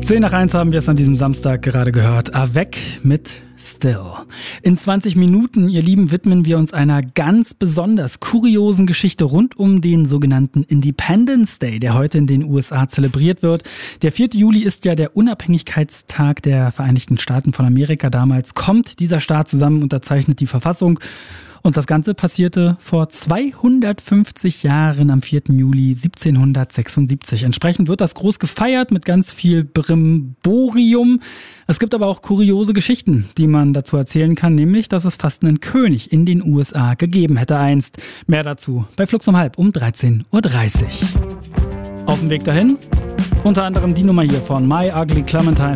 10:01 haben wir es an diesem Samstag gerade gehört. Avec mit Still. In 20 Minuten, ihr Lieben, widmen wir uns einer ganz besonders kuriosen Geschichte rund um den sogenannten Independence Day, der heute in den USA zelebriert wird. Der 4. Juli ist ja der Unabhängigkeitstag der Vereinigten Staaten von Amerika. Damals kommt dieser Staat zusammen, unterzeichnet die Verfassung. Und das Ganze passierte vor 250 Jahren am 4. Juli 1776. Entsprechend wird das groß gefeiert mit ganz viel Brimborium. Es gibt aber auch kuriose Geschichten, die man dazu erzählen kann, nämlich, dass es fast einen König in den USA gegeben hätte einst. Mehr dazu bei Flux um halb um 13:30 Uhr. Auf dem Weg dahin unter anderem die Nummer hier von My Ugly Clementine.